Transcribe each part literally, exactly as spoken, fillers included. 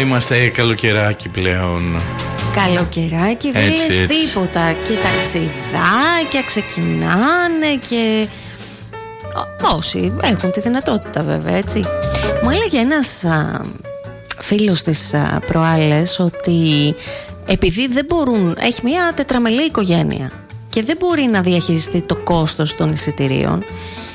είμαστε καλοκαιράκι πλέον. Καλοκαιράκι δεν λες τίποτα. Και ταξιδάκια ξεκινάνε και όσοι έχουν τη δυνατότητα βέβαια, έτσι. Μου έλεγε ένας α, φίλος της α, προάλλες ότι επειδή δεν μπορούν, έχει μια τετραμελή οικογένεια και δεν μπορεί να διαχειριστεί το κόστος των εισιτηρίων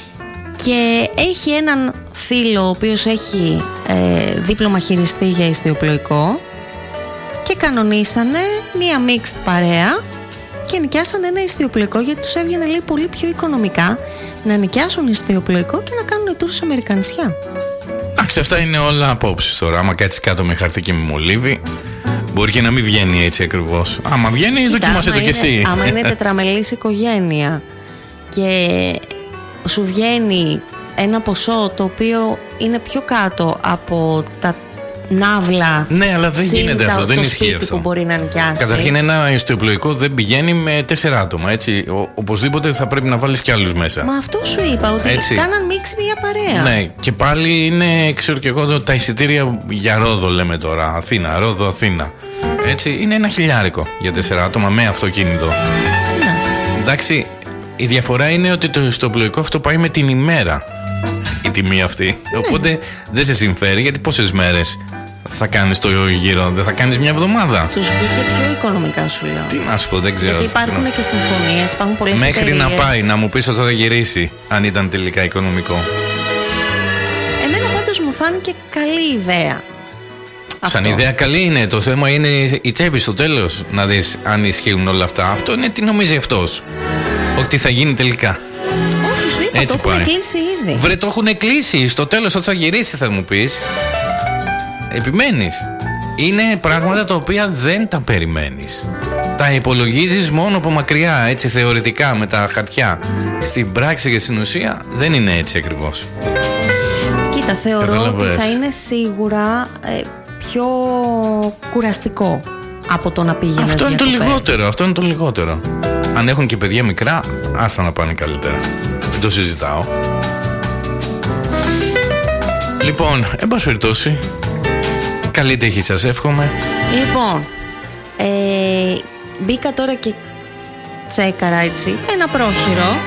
και έχει έναν φίλο ο οποίος έχει ε, δίπλωμα χειριστή για ιστιοπλοϊκό και κανονίσανε μία mixed παρέα και νοικιάσανε ένα ιστιοπλοϊκό, γιατί τους έβγαινε, λέει, πολύ πιο οικονομικά να νοικιάσουν ιστιοπλοϊκό και να κάνουν tour σε μερικά νησιά. Εντάξει, αυτά είναι όλα απόψεις τώρα. Άμα κάτσεις κάτω με χαρτί και με μολύβι, μπορεί και να μην βγαίνει έτσι ακριβώς. Άμα βγαίνει, δοκιμάσαι το κι εσύ. Άμα είναι τετραμελής οικογένεια και σου βγαίνει ένα ποσό το οποίο είναι πιο κάτω από τα ναύλα. Ναι, αλλά δεν γίνεται αυτό, δεν το ισχύει σπίτι αυτό. Που μπορεί να νοικιάσεις. Καταρχήν, ένα ιστιοπλοϊκό δεν πηγαίνει με τέσσερα άτομα. Έτσι. Ο, οπωσδήποτε θα πρέπει να βάλεις κι άλλους μέσα. Μα αυτό σου είπα, ότι έτσι κάναν μίξη μια παρέα. Ναι, και πάλι είναι, ξέρω και εγώ, τα εισιτήρια για Ρόδο, λέμε τώρα. Αθήνα, Ρόδο, Αθήνα. Έτσι, είναι ένα χιλιάρικο για τέσσερα άτομα με αυτοκίνητο. Ναι. Εντάξει, η διαφορά είναι ότι το ιστιοπλοϊκό αυτό πάει με την ημέρα. Η τιμή αυτή. Ναι. Οπότε δεν σε συμφέρει, γιατί πόσες μέρες θα κάνεις το γύρο, δεν θα κάνεις μια εβδομάδα. Τους βγήκε πιο οικονομικά, σου λέω. Τι να σου πω, δεν ξέρω. Γιατί υπάρχουν να... και συμφωνίες, υπάρχουν πολλές μέχρι εταιρείες. Να πάει, να μου πεις ότι θα γυρίσει, αν ήταν τελικά οικονομικό. Εμένα πάντως μου φάνηκε καλή ιδέα. Σαν αυτό. ιδέα καλή είναι. Το θέμα είναι η τσέπη στο τέλος, να δεις αν ισχύουν όλα αυτά. Αυτό είναι τι νομίζει αυτός. Όχι τι θα γίνει τελικά. Όχι, σου είπα, έτσι το έχουν κλείσει ήδη. Βρε, το έχουν κλείσει. Στο τέλος, όταν θα γυρίσει, θα μου πεις. Επιμένεις. Είναι πράγματα τα οποία δεν τα περιμένεις. Τα υπολογίζεις μόνο από μακριά, έτσι θεωρητικά, με τα χαρτιά. Στην πράξη και στην ουσία δεν είναι έτσι ακριβώς. Κοίτα, θεωρώ Καταλαβες. ότι θα είναι σίγουρα ε, πιο κουραστικό από το να πήγαινες Αυτό είναι το διακοπές. λιγότερο, αυτό είναι το λιγότερο. Αν έχουν και παιδιά μικρά, άστα να πάνε καλύτερα. Δεν το συζητάω. Λοιπόν, εν πάση περιπτώσει, καλή τύχη σας εύχομαι. Λοιπόν, ε, μπήκα τώρα και τσέκαρα, έτσι, ένα πρόχειρο